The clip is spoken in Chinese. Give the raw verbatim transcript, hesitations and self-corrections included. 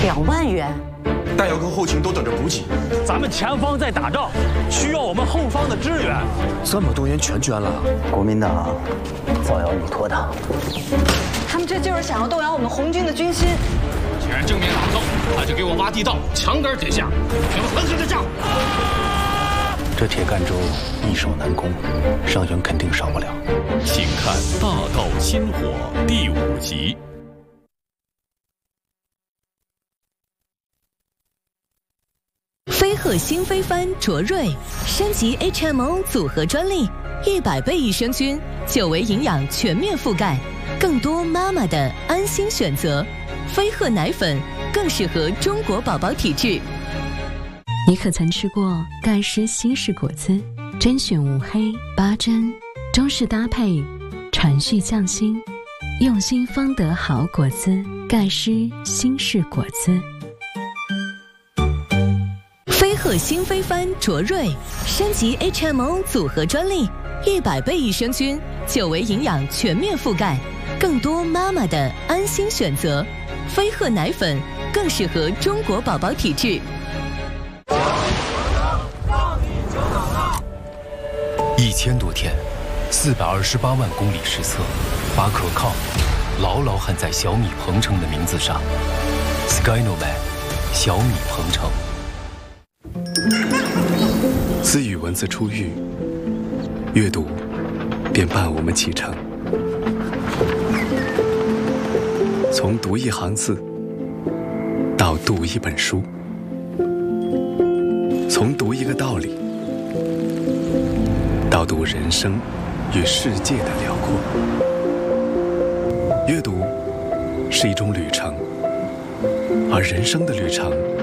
两万元， 弹药跟后勤都等着补给。 咱们前方在打仗，需要我们后方的支援。 这么多人全捐了， 国民党造谣你脱党， 他们这就是想要动摇我们红军的军心。 既然正面打不到，那就给我挖地道，墙根底下，给我狠狠的炸！ 这铁赣州易守难攻，伤员肯定少不了。 请看《大道亲火》第五集。 飞鹤新飞帆卓瑞升级 H M O 组合专利，一百倍益生菌，久维营养全面覆盖，更多妈妈的安心选择。飞鹤奶粉更适合中国宝宝体质。 你可曾吃过盖诗新式果汁？甄选五黑八珍，中式搭配，传续匠心，用心方得好果汁。盖诗新式果汁。 飞鹤新飞帆卓瑞升级 H M O 组合专利，一百倍益生菌，久维营养全面覆盖，更多妈妈的安心选择。飞鹤奶粉更适合中国宝宝体质。 一千多天，四百二十八万公里实测，把可靠牢牢焊在小米鹏程的名字上。Skynoman， 小米鹏程。自语文字出狱，阅读便伴我们启程。从读一行字到读一本书，从读一个道理到读人生与世界的辽阔。阅读是一种旅程，而人生的旅程